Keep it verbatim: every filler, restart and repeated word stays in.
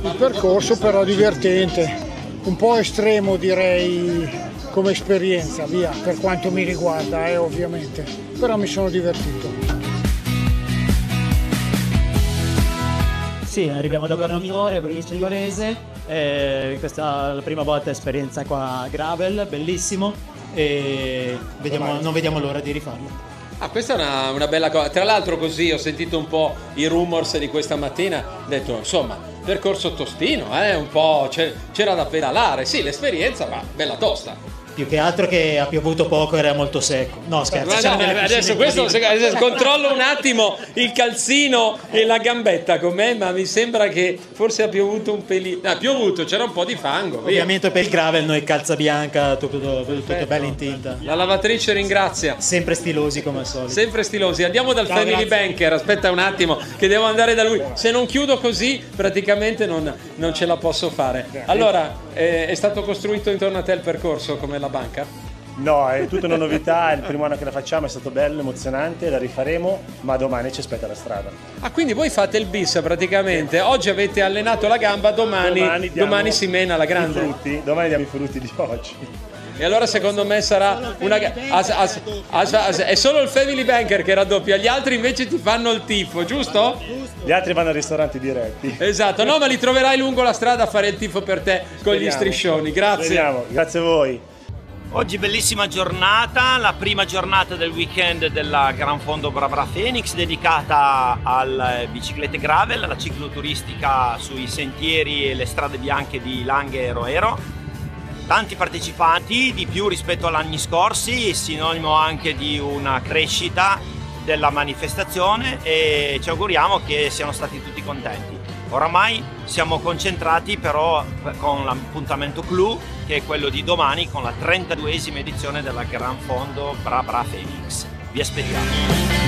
Il percorso però divertente, un po' estremo direi come esperienza, via, per quanto mi riguarda, eh, ovviamente, però mi sono divertito. Sì, arriviamo da Bernaminore, provincia di Varese, eh, questa è la prima volta esperienza qua a Gravel, bellissimo, e vediamo, non vediamo l'ora di rifarlo. Ah, questa è una, una bella cosa. Tra l'altro così ho sentito un po' i rumors di questa mattina, ho detto insomma, percorso tostino, eh, un po' c'era da pedalare, sì, l'esperienza va bella tosta. Più che altro che ha piovuto poco, era molto secco. No, scherzo. No, adesso questo adesso controllo un attimo il calzino e la gambetta com'è, ma mi sembra che forse ha piovuto un pelino. No, ha piovuto, c'era un po' di fango. Via. Ovviamente per il gravel noi calza bianca, tutto, tutto bello in tinta. La lavatrice ringrazia. Sempre stilosi come al solito. Sempre stilosi. Andiamo dal Ciao, Family grazie. Banker. Aspetta un attimo che devo andare da lui. Se non chiudo così praticamente non, non ce la posso fare. Allora, eh, è stato costruito intorno a te il percorso come la banca? No, è tutta una novità, è il primo anno che la facciamo, è stato bello, emozionante, la rifaremo, ma domani ci aspetta la strada. Ah, quindi voi fate il bis praticamente, oggi avete allenato la gamba, domani, domani, domani si mena la grande. I frutti, domani diamo i frutti di oggi. E allora secondo me sarà una... As, as, as, as, è solo il Family Banker che raddoppia, gli altri invece ti fanno il tifo, giusto? Gli altri vanno ai ristoranti diretti. Esatto, no, ma li troverai lungo la strada a fare il tifo per te con Speriamo. Gli striscioni, grazie. Speriamo. Grazie a voi. Oggi bellissima giornata, la prima giornata del weekend della Gran Fondo Bra Bra Phoenix dedicata alle biciclette gravel, alla cicloturistica sui sentieri e le strade bianche di Langhe e Roero. Tanti partecipanti, di più rispetto agli anni scorsi, sinonimo anche di una crescita della manifestazione, e ci auguriamo che siano stati tutti contenti. Oramai siamo concentrati però con l'appuntamento clou, che è quello di domani con la trentaduesima edizione della Gran Fondo Bra Bra Phoenix. Vi aspettiamo!